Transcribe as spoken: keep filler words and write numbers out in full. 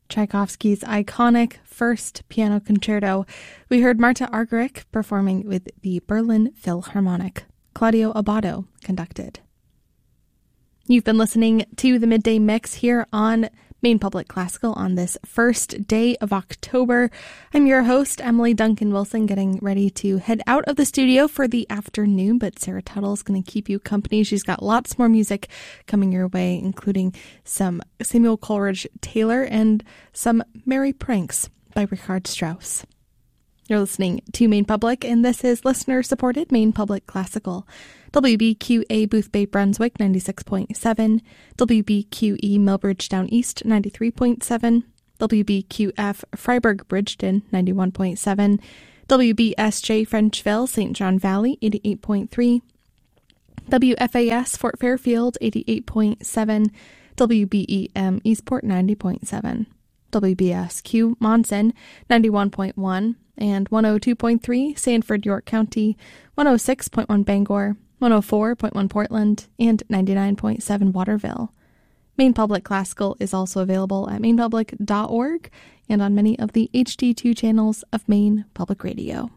Tchaikovsky's iconic First Piano Concerto, we heard Marta Argerich performing with the Berlin Philharmonic. Claudio Abbado conducted. You've been listening to the Midday Mix here on Maine Public Classical on this first day of October. I'm your host, Emily Duncan Wilson, getting ready to head out of the studio for the afternoon, but Sarah Tuttle is going to keep you company. She's got lots more music coming your way, including some Samuel Coleridge Taylor and some Merry Pranks by Richard Strauss. You're listening to Maine Public, and this is listener-supported Maine Public Classical. W B Q A Boothbay Brunswick ninety-six point seven, W B Q E Millbridge Down East ninety-three point seven, W B Q F Freiburg Bridgeton ninety-one point seven, W B S J Frenchville Saint John Valley eighty-eight point three, W F A S Fort Fairfield eighty-eight point seven, W B E M Eastport ninety point seven, W B S Q Monson ninety-one point one, and one oh two point three Sanford York County, one oh six point one Bangor, one oh four point one Portland, and ninety-nine point seven Waterville. Maine Public Classical is also available at maine public dot org and on many of the H D two channels of Maine Public Radio.